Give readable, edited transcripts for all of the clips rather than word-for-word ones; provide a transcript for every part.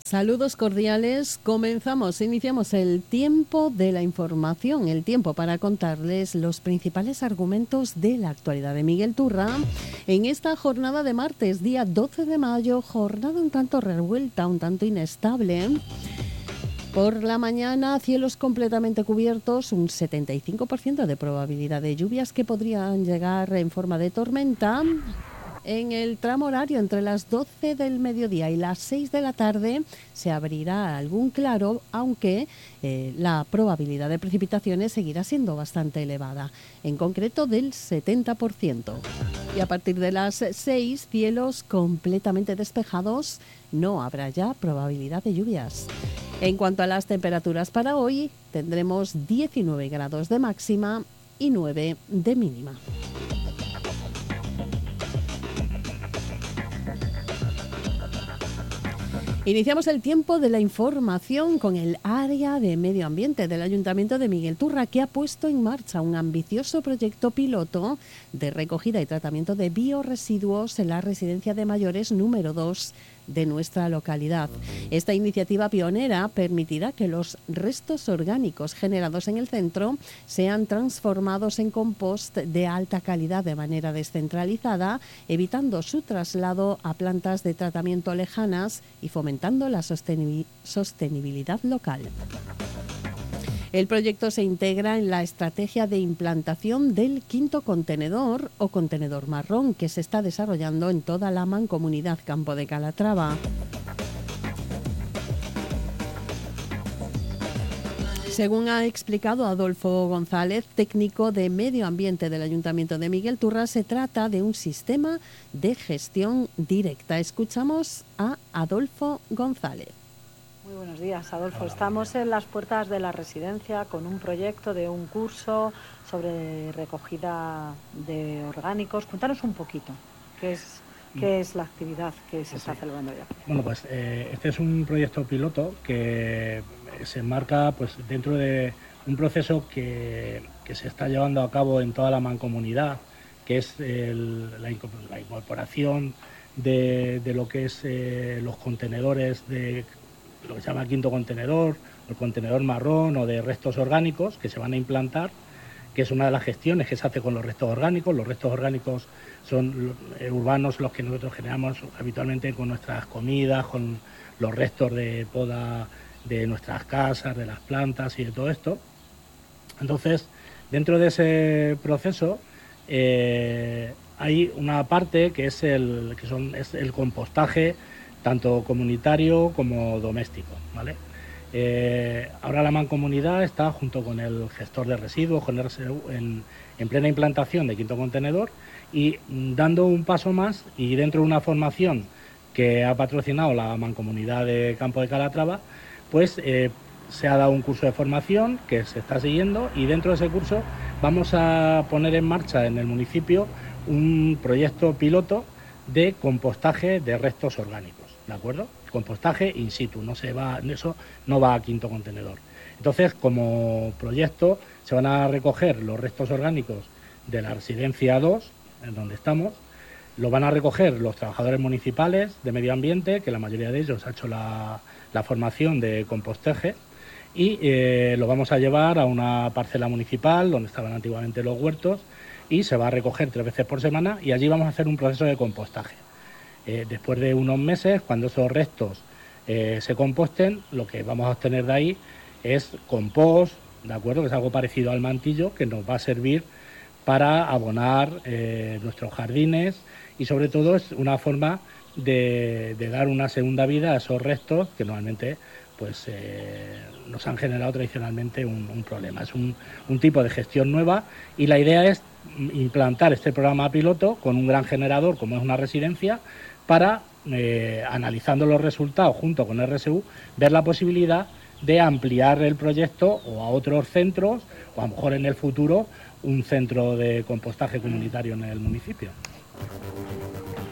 Saludos cordiales, iniciamos el tiempo de la información, el tiempo para contarles los principales argumentos de la actualidad de Miguel Turra en esta jornada de martes, día 12 de mayo, jornada un tanto revuelta, un tanto inestable. Por la mañana, cielos completamente cubiertos, un 75% de probabilidad de lluvias que podrían llegar en forma de tormenta. En el tramo horario entre las 12 del mediodía y las 6 de la tarde se abrirá algún claro, aunque la probabilidad de precipitaciones seguirá siendo bastante elevada, en concreto del 70%. Y a partir de las 6, cielos completamente despejados, no habrá ya probabilidad de lluvias. En cuanto a las temperaturas para hoy, tendremos 19 grados de máxima y 9 de mínima. Iniciamos el tiempo de la información con el área de medio ambiente del Ayuntamiento de Miguel Turra, que ha puesto en marcha un ambicioso proyecto piloto de recogida y tratamiento de biorresiduos en la residencia de mayores número 2 de nuestra localidad. Esta iniciativa pionera permitirá que los restos orgánicos generados en el centro sean transformados en compost de alta calidad de manera descentralizada, evitando su traslado a plantas de tratamiento lejanas y fomentando la sostenibilidad local. El proyecto se integra en la estrategia de implantación del quinto contenedor o contenedor marrón que se está desarrollando en toda la mancomunidad Campo de Calatrava. Según ha explicado Adolfo González, técnico de Medio Ambiente del Ayuntamiento de Miguel Turra, se trata de un sistema de gestión directa. Escuchamos a Adolfo González. Muy buenos días, Adolfo. Estamos en las puertas de la residencia con un proyecto de un curso sobre recogida de orgánicos. Cuéntanos un poquito, ¿qué es la actividad que se está celebrando ya? Bueno, pues este es un proyecto piloto que se enmarca pues, dentro de un proceso que se está llevando a cabo en toda la mancomunidad, que es la incorporación de lo que es los contenedores de lo que se llama quinto contenedor, el contenedor marrón o de restos orgánicos que se van a implantar, que es una de las gestiones que se hace con los restos orgánicos. Los restos orgánicos son urbanos, los que nosotros generamos habitualmente con nuestras comidas, con los restos de poda de nuestras casas, de las plantas y de todo esto. Entonces, dentro de ese proceso hay una parte que es el compostaje, tanto comunitario como doméstico, ¿vale? Ahora la mancomunidad está junto con el gestor de residuos, con el RSU, en plena implantación de quinto contenedor y dando un paso más, y dentro de una formación que ha patrocinado la mancomunidad de Campo de Calatrava, pues se ha dado un curso de formación que se está siguiendo, y dentro de ese curso vamos a poner en marcha en el municipio un proyecto piloto de compostaje de restos orgánicos. ¿De acuerdo? Compostaje in situ, eso no va a quinto contenedor. Entonces, como proyecto, se van a recoger los restos orgánicos de la residencia 2, en donde estamos, lo van a recoger los trabajadores municipales de medio ambiente, que la mayoría de ellos ha hecho la formación de compostaje, y lo vamos a llevar a una parcela municipal donde estaban antiguamente los huertos, y se va a recoger 3 veces por semana, y allí vamos a hacer un proceso de compostaje. Después de unos meses, cuando esos restos se composten, lo que vamos a obtener de ahí es compost, ¿de acuerdo? Que es algo parecido al mantillo, que nos va a servir para abonar nuestros jardines, y sobre todo es una forma de dar una segunda vida a esos restos que normalmente pues nos han generado tradicionalmente un problema. Es un tipo de gestión nueva, y la idea es implantar este programa piloto con un gran generador como es una residencia, para, analizando los resultados junto con RSU, ver la posibilidad de ampliar el proyecto o a otros centros, o a lo mejor en el futuro un centro de compostaje comunitario en el municipio.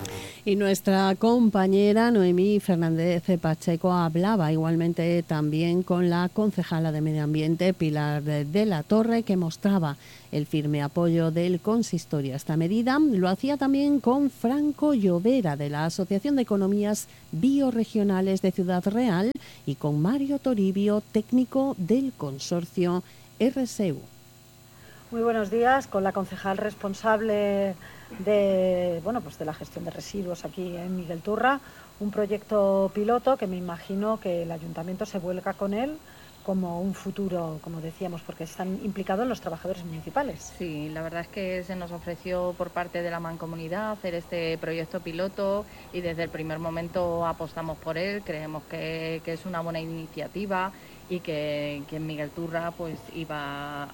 Y nuestra compañera Noemí Fernández Pacheco hablaba igualmente también con la concejala de Medio Ambiente, Pilar de la Torre, que mostraba el firme apoyo del consistorio a esta medida. Lo hacía también con Franco Llovera, de la Asociación de Economías Bioregionales de Ciudad Real, y con Mario Toribio, técnico del consorcio RSU. Muy buenos días, con la concejal responsable de la gestión de residuos aquí en Miguel Turra, un proyecto piloto que me imagino que el ayuntamiento se vuelca con él como un futuro, como decíamos, porque están implicados los trabajadores municipales. Sí, la verdad es que se nos ofreció por parte de la Mancomunidad hacer este proyecto piloto y desde el primer momento apostamos por él. Creemos que es una buena iniciativa y que en Miguel Turra pues iba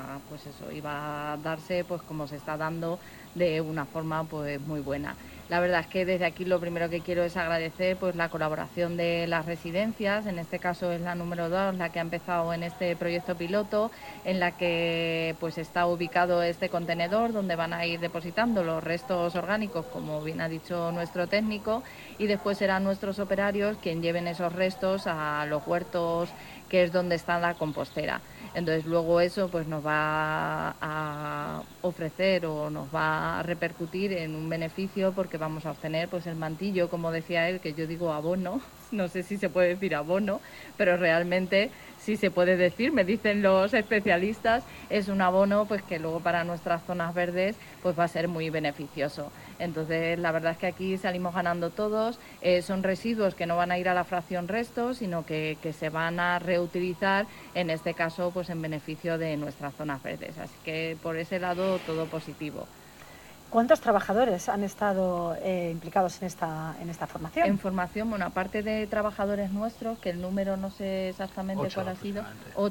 a darse pues como se está dando, de una forma pues muy buena. La verdad es que desde aquí lo primero que quiero es agradecer pues la colaboración de las residencias. En este caso es la número 2 la que ha empezado en este proyecto piloto, en la que pues está ubicado este contenedor donde van a ir depositando los restos orgánicos, como bien ha dicho nuestro técnico, y después serán nuestros operarios quienes lleven esos restos a los huertos, que es donde está la compostera. Entonces luego eso pues nos va a ofrecer o nos va a repercutir en un beneficio, porque vamos a obtener pues el mantillo, como decía él, que yo digo abono, no sé si se puede decir abono, pero realmente sí se puede decir, me dicen los especialistas, es un abono pues que luego para nuestras zonas verdes pues va a ser muy beneficioso. Entonces la verdad es que aquí salimos ganando todos. Son residuos que no van a ir a la fracción restos, sino que se van a reutilizar, en este caso pues en beneficio de nuestras zonas verdes, así que por ese lado todo positivo. ¿Cuántos trabajadores han estado implicados en esta formación? En formación, bueno, aparte de trabajadores nuestros, que el número no sé exactamente cuál ha sido,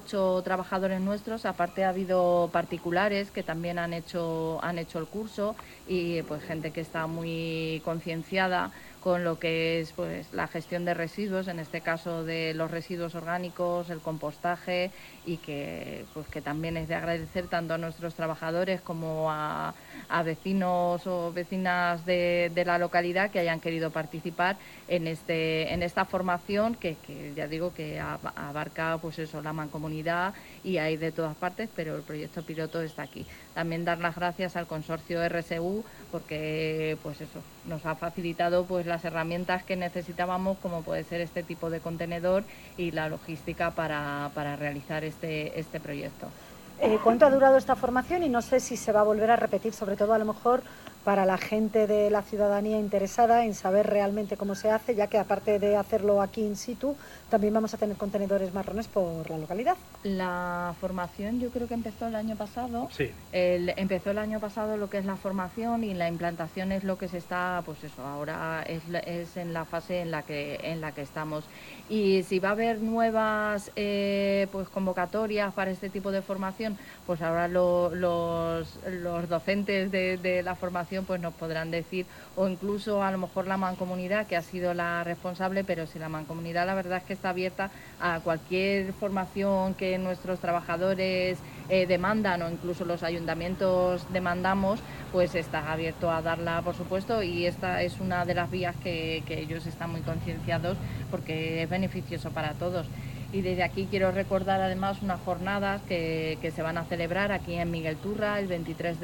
8 trabajadores nuestros, aparte ha habido particulares que también han hecho el curso, y pues gente que está muy concienciada con lo que es pues la gestión de residuos, en este caso de los residuos orgánicos, el compostaje, y que también es de agradecer tanto a nuestros trabajadores como a vecinos o vecinas de la localidad que hayan querido participar en esta formación que ya digo que abarca pues eso, la Mancomunidad, y hay de todas partes, pero el proyecto piloto está aquí. También dar las gracias al consorcio RSU, porque pues eso nos ha facilitado pues las herramientas que necesitábamos, como puede ser este tipo de contenedor y la logística para realizar este proyecto. ¿Cuánto ha durado esta formación? Y no sé si se va a volver a repetir, sobre todo a lo mejor para la gente de la ciudadanía interesada en saber realmente cómo se hace, ya que aparte de hacerlo aquí in situ, también vamos a tener contenedores marrones por la localidad. La formación yo creo que empezó el año pasado. Sí. Empezó el año pasado lo que es la formación, y la implantación es lo que se está, pues eso, ahora es en la fase en la que estamos. Y si va a haber nuevas pues convocatorias para este tipo de formación, pues ahora los docentes de la formación pues nos podrán decir, o incluso a lo mejor la Mancomunidad, que ha sido la responsable, pero si la Mancomunidad la verdad es que está abierta a cualquier formación que nuestros trabajadores demandan, o incluso los ayuntamientos demandamos, pues está abierto a darla, por supuesto, y esta es una de las vías que ellos están muy concienciados, porque es beneficioso para todos. Y desde aquí quiero recordar además unas jornadas que se van a celebrar aquí en Miguel Turra el 23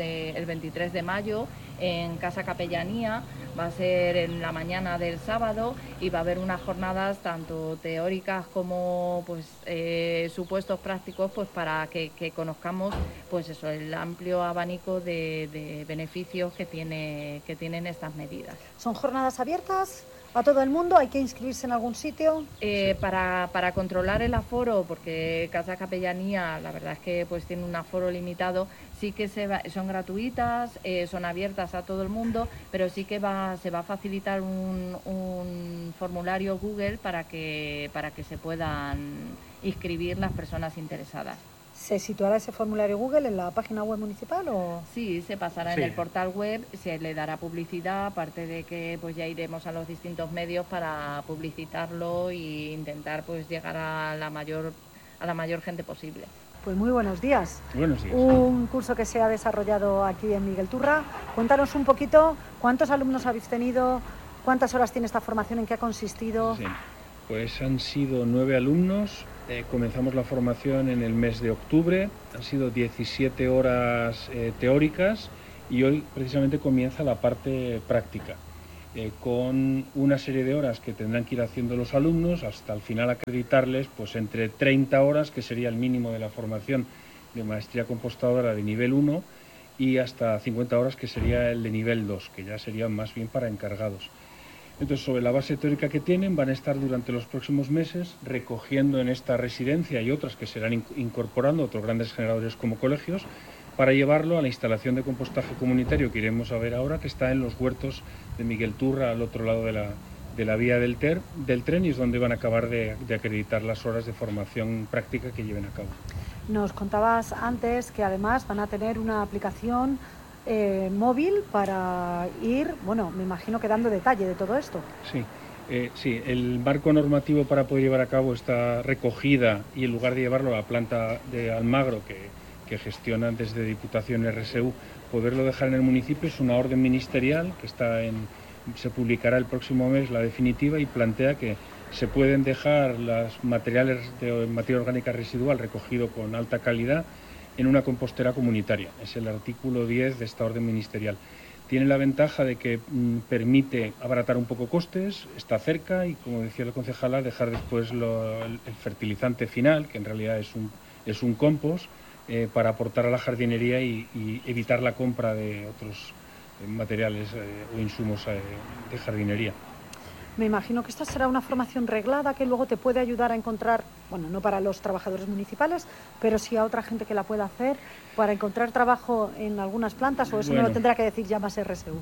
de mayo en Casa Capellanía. Va a ser en la mañana del sábado, y va a haber unas jornadas tanto teóricas como pues supuestos prácticos, pues para que conozcamos pues eso, el amplio abanico de beneficios que tienen estas medidas. ¿Son jornadas abiertas a todo el mundo? ¿Hay que inscribirse en algún sitio? Para controlar el aforo, porque Casa Capellanía la verdad es que pues tiene un aforo limitado, sí que son gratuitas, son abiertas a todo el mundo, pero sí que se va a facilitar un formulario Google para que se puedan inscribir las personas interesadas. ¿Se situará ese formulario Google en la página web municipal o...? Sí, se pasará en el portal web, se le dará publicidad, aparte de que pues ya iremos a los distintos medios para publicitarlo e intentar pues llegar a la mayor gente posible. Pues muy buenos días. Buenos días. Un curso que se ha desarrollado aquí en Miguel Turra. Cuéntanos un poquito cuántos alumnos habéis tenido, ¿Cuántas horas tiene esta formación? ¿En qué ha consistido? Sí, pues han sido 9 alumnos. Comenzamos la formación en el mes de octubre. Han sido 17 horas teóricas y hoy precisamente comienza la parte práctica. Con una serie de horas que tendrán que ir haciendo los alumnos hasta al final acreditarles pues entre 30 horas, que sería el mínimo de la formación de maestría compostadora de nivel 1, y hasta 50 horas, que sería el de nivel 2, que ya serían más bien para encargados. Entonces, sobre la base teórica que tienen, van a estar durante los próximos meses recogiendo en esta residencia y otras que serán incorporando otros grandes generadores como colegios, para llevarlo a la instalación de compostaje comunitario que iremos a ver ahora, que está en los huertos de Miguel Turra, al otro lado de la vía del tren, y es donde van a acabar de acreditar las horas de formación práctica que lleven a cabo. Nos contabas antes que además van a tener una aplicación móvil para ir, bueno, me imagino que dando detalle de todo esto. Sí, el marco normativo para poder llevar a cabo esta recogida, y en lugar de llevarlo a la planta de Almagro, que gestionan desde Diputación RSU, poderlo dejar en el municipio, es una orden ministerial que se publicará el próximo mes, la definitiva, y plantea que se pueden dejar los materiales de materia orgánica residual recogido con alta calidad en una compostera comunitaria. Es el artículo 10 de esta orden ministerial. Tiene la ventaja de que permite abaratar un poco costes, está cerca, y, como decía la concejala, dejar después el fertilizante final, que en realidad es un compost, para aportar a la jardinería y evitar la compra de otros materiales o insumos de jardinería. Me imagino que esta será una formación reglada que luego te puede ayudar a encontrar, bueno, no para los trabajadores municipales, pero sí a otra gente que la pueda hacer, para encontrar trabajo en algunas plantas, o eso no lo tendrá que decir ya más RSU.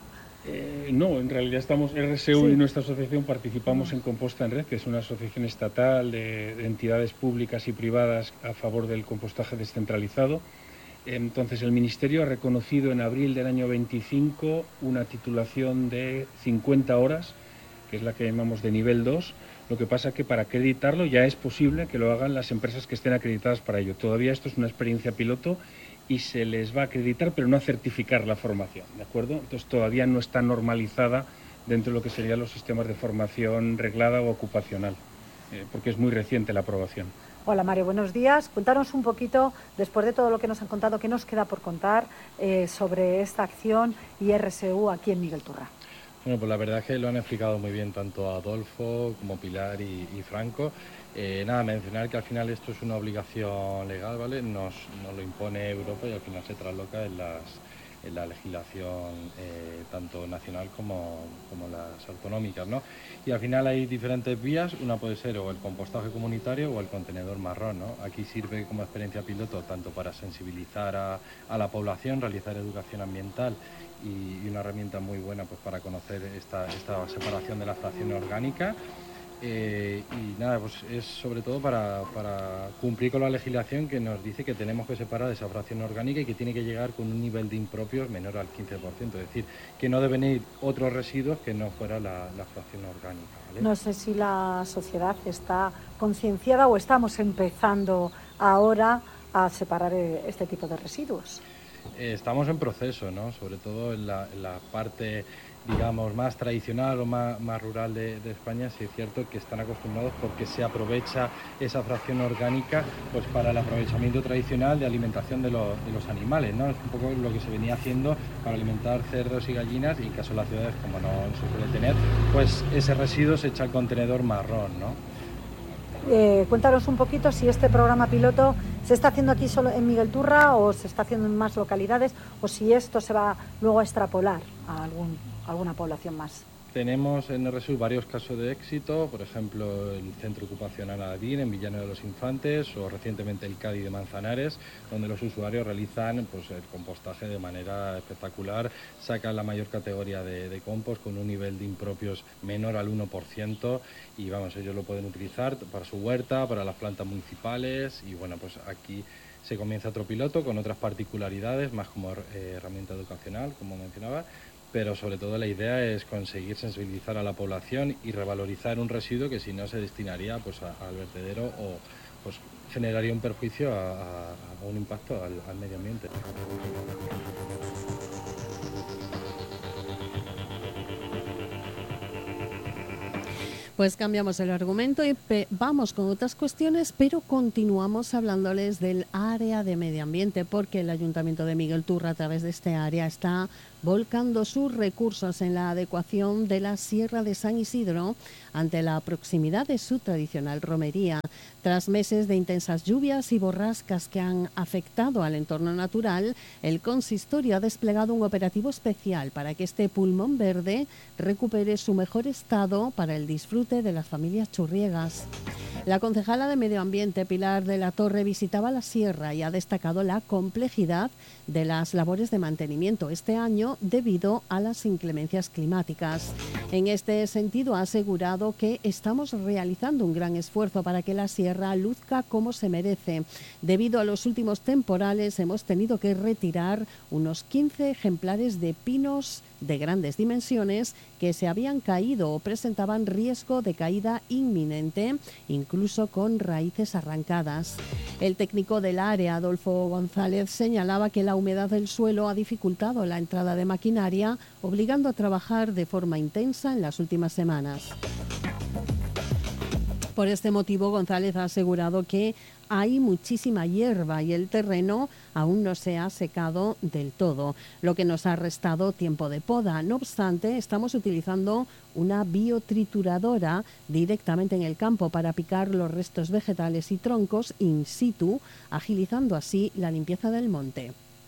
No, en realidad estamos, RSU y nuestra asociación participamos en Composta en Red, que es una asociación estatal de entidades públicas y privadas a favor del compostaje descentralizado. Entonces, el Ministerio ha reconocido en abril del año 25 una titulación de 50 horas, que es la que llamamos de nivel 2. Lo que pasa es que para acreditarlo ya es posible que lo hagan las empresas que estén acreditadas para ello. Todavía esto es una experiencia piloto y se les va a acreditar, pero no a certificar la formación, ¿de acuerdo? Entonces todavía no está normalizada dentro de lo que serían los sistemas de formación reglada o ocupacional, porque es muy reciente la aprobación. Hola Mario, buenos días. Cuéntanos un poquito, después de todo lo que nos han contado, qué nos queda por contar sobre esta acción y RSU aquí en Miguel Turra. Bueno, pues la verdad es que lo han explicado muy bien tanto Adolfo como Pilar y Franco. Nada, mencionar que al final esto es una obligación legal, ¿vale? Nos lo impone Europa y al final se trasloca en la legislación tanto nacional como las autonómicas, ¿no? Y al final hay diferentes vías, una puede ser o el compostaje comunitario o el contenedor marrón, ¿no? Aquí sirve como experiencia piloto tanto para sensibilizar a la población, realizar educación ambiental y una herramienta muy buena pues para conocer esta separación de la fracción orgánica. Y nada, pues es sobre todo para cumplir con la legislación que nos dice que tenemos que separar esa fracción orgánica y que tiene que llegar con un nivel de impropios menor al 15%, es decir, que no deben ir otros residuos que no fuera la fracción orgánica, ¿vale? No sé si la sociedad está concienciada o estamos empezando ahora a separar este tipo de residuos. Estamos en proceso, ¿no? Sobre todo en la parte, digamos, más tradicional o más rural de España. Sí es cierto que están acostumbrados porque se aprovecha esa fracción orgánica pues para el aprovechamiento tradicional de alimentación de los animales, ¿no? Es un poco lo que se venía haciendo para alimentar cerdos y gallinas, y en caso de las ciudades, como no se suele tener, pues ese residuo se echa al contenedor marrón, ¿no? Cuéntanos un poquito si este programa piloto se está haciendo aquí solo en Miguel Turra o se está haciendo en más localidades, o si esto se va luego a extrapolar a alguna población más. Tenemos en RSU varios casos de éxito, por ejemplo el Centro Ocupacional Aladín en Villano de los Infantes, o recientemente el CADI de Manzanares, donde los usuarios realizan pues, el compostaje de manera espectacular, sacan la mayor categoría de compost con un nivel de impropios menor al 1%, y vamos, ellos lo pueden utilizar para su huerta, para las plantas municipales, y bueno, pues aquí se comienza otro piloto con otras particularidades, más como herramienta educacional, como mencionaba, pero sobre todo la idea es conseguir sensibilizar a la población y revalorizar un residuo que si no se destinaría pues al vertedero o pues generaría un perjuicio a un impacto al medio ambiente. Pues cambiamos el argumento y vamos con otras cuestiones, pero continuamos hablándoles del área de medio ambiente, porque el Ayuntamiento de Miguel Turra, a través de este área, está volcando sus recursos en la adecuación de la Sierra de San Isidro ante la proximidad de su tradicional romería. Tras meses de intensas lluvias y borrascas que han afectado al entorno natural, el consistorio ha desplegado un operativo especial para que este pulmón verde recupere su mejor estado para el disfrute de las familias churriegas. La concejala de Medio Ambiente, Pilar de la Torre, visitaba la sierra y ha destacado la complejidad de las labores de mantenimiento este año debido a las inclemencias climáticas. En este sentido, ha asegurado que estamos realizando un gran esfuerzo para que la sierra luzca como se merece. Debido a los últimos temporales, hemos tenido que retirar unos 15 ejemplares de pinos de grandes dimensiones que se habían caído o presentaban riesgo de caída inminente, incluso con raíces arrancadas. El técnico del área, Adolfo González, señalaba que la humedad del suelo ha dificultado la entrada de maquinaria, obligando a trabajar de forma intensa en las últimas semanas. Por este motivo, González ha asegurado que hay muchísima hierba y el terreno aún no se ha secado del todo, lo que nos ha restado tiempo de poda. No obstante, estamos utilizando una biotrituradora directamente en el campo para picar los restos vegetales y troncos in situ, agilizando así la limpieza del monte.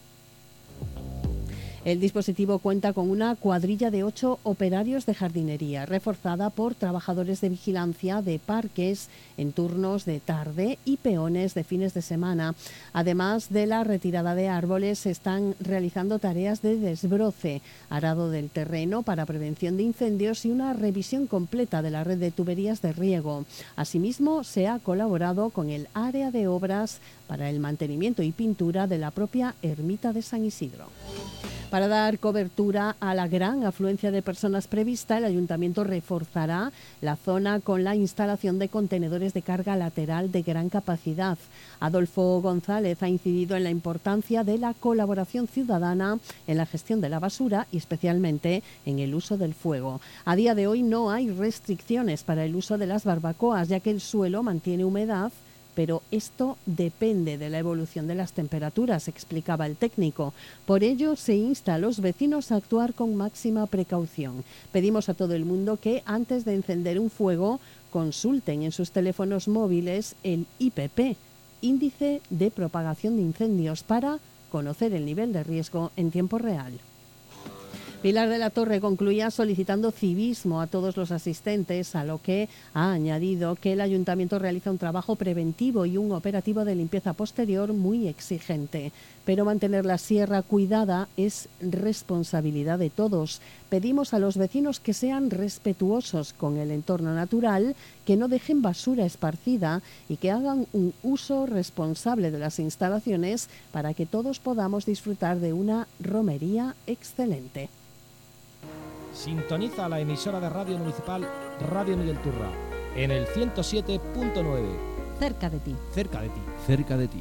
El dispositivo cuenta con una cuadrilla de 8 operarios de jardinería, reforzada por trabajadores de vigilancia de parques en turnos de tarde y peones de fines de semana. Además de la retirada de árboles, se están realizando tareas de desbroce, arado del terreno para prevención de incendios y una revisión completa de la red de tuberías de riego. Asimismo, se ha colaborado con el área de obras para el mantenimiento y pintura de la propia ermita de San Isidro. Para dar cobertura a la gran afluencia de personas prevista, el Ayuntamiento reforzará la zona con la instalación de contenedores de carga lateral de gran capacidad. Adolfo González ha incidido en la importancia de la colaboración ciudadana en la gestión de la basura y especialmente en el uso del fuego. A día de hoy no hay restricciones para el uso de las barbacoas, ya que el suelo mantiene humedad, pero esto depende de la evolución de las temperaturas, explicaba el técnico. Por ello, se insta a los vecinos a actuar con máxima precaución. Pedimos a todo el mundo que, antes de encender un fuego, consulten en sus teléfonos móviles el IPP, Índice de Propagación de Incendios, para conocer el nivel de riesgo en tiempo real. Pilar de la Torre concluía solicitando civismo a todos los asistentes, a lo que ha añadido que el Ayuntamiento realiza un trabajo preventivo y un operativo de limpieza posterior muy exigente. Pero mantener la sierra cuidada es responsabilidad de todos. Pedimos a los vecinos que sean respetuosos con el entorno natural, que no dejen basura esparcida y que hagan un uso responsable de las instalaciones para que todos podamos disfrutar de una romería excelente. Sintoniza la emisora de radio municipal Radio Miguel Turra en el 107.9. Cerca de ti. Cerca de ti. Cerca de ti.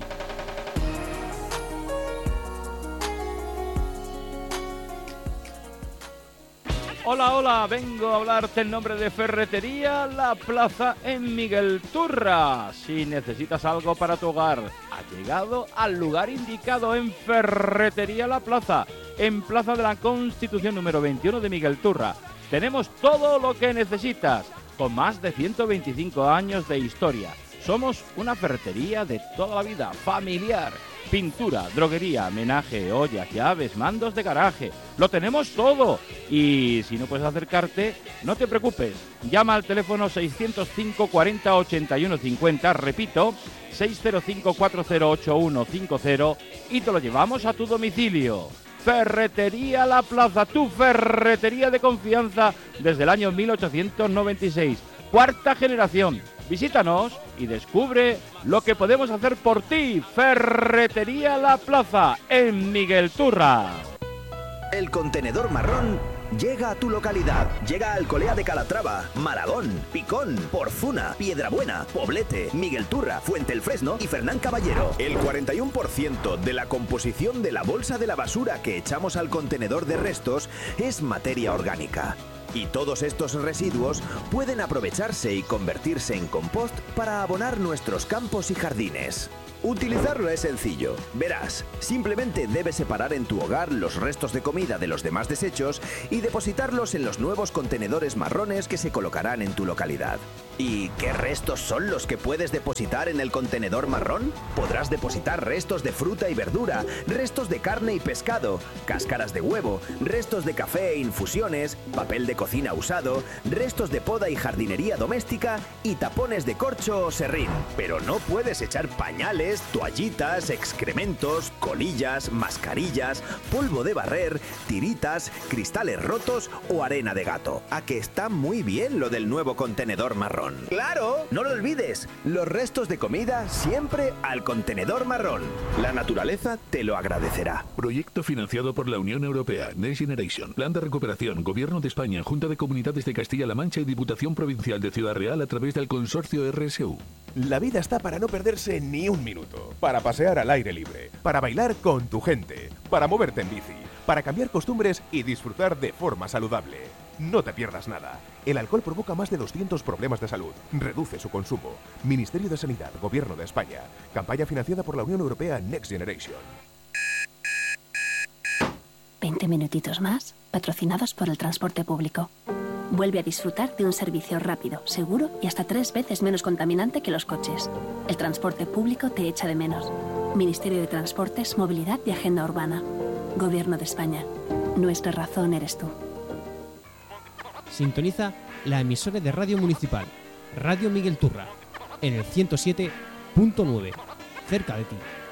Hola, hola, vengo a hablarte en nombre de Ferretería La Plaza en Miguel Turra. Si necesitas algo para tu hogar, has llegado al lugar indicado en Ferretería La Plaza, en Plaza de la Constitución número 21 de Miguel Turra. Tenemos todo lo que necesitas, con más de 125 años de historia. Somos una ferretería de toda la vida, familiar. Pintura, droguería, menaje, ollas, llaves, mandos de garaje. Lo tenemos todo. Y si no puedes acercarte, no te preocupes. Llama al teléfono 605 40 81 50, repito, 605 4081 50 y te lo llevamos a tu domicilio. Ferretería La Plaza, tu ferretería de confianza desde el año 1896. Cuarta generación. Visítanos y descubre lo que podemos hacer por ti. Ferretería La Plaza, en Miguel Turra. El contenedor marrón llega a tu localidad. Llega a Alcolea de Calatrava, Malagón, Picón, Porzuna, Piedrabuena, Poblete, Miguel Turra, Fuente el Fresno y Fernán Caballero. El 41% de la composición de la bolsa de la basura que echamos al contenedor de restos es materia orgánica. Y todos estos residuos pueden aprovecharse y convertirse en compost para abonar nuestros campos y jardines. Utilizarlo es sencillo. Verás, simplemente debes separar en tu hogar los restos de comida de los demás desechos y depositarlos en los nuevos contenedores marrones que se colocarán en tu localidad. ¿Y qué restos son los que puedes depositar en el contenedor marrón? Podrás depositar restos de fruta y verdura, restos de carne y pescado, cáscaras de huevo, restos de café e infusiones, papel de cocina usado, restos de poda y jardinería doméstica y tapones de corcho o serrín. Pero no puedes echar pañales, toallitas, excrementos, colillas, mascarillas, polvo de barrer, tiritas, cristales rotos o arena de gato. ¿A que está muy bien lo del nuevo contenedor marrón? ¡Claro! No lo olvides, los restos de comida siempre al contenedor marrón. La naturaleza te lo agradecerá. Proyecto financiado por la Unión Europea, Next Generation, Plan de Recuperación, Gobierno de España, Junta de Comunidades de Castilla-La Mancha y Diputación Provincial de Ciudad Real a través del consorcio RSU. La vida está para no perderse ni un minuto, para pasear al aire libre, para bailar con tu gente, para moverte en bici, para cambiar costumbres y disfrutar de forma saludable. No te pierdas nada. El alcohol provoca más de 200 problemas de salud. Reduce su consumo. Ministerio de Sanidad, Gobierno de España. Campaña financiada por la Unión Europea Next Generation. 20 minutitos más, patrocinados por el transporte público. Vuelve a disfrutar de un servicio rápido, seguro y hasta 3 veces menos contaminante que los coches. El transporte público te echa de menos. Ministerio de Transportes, Movilidad y Agenda Urbana. Gobierno de España. Nuestra razón eres tú. Sintoniza la emisora de Radio Municipal, Radio Miguel Turra, en el 107.9, cerca de ti.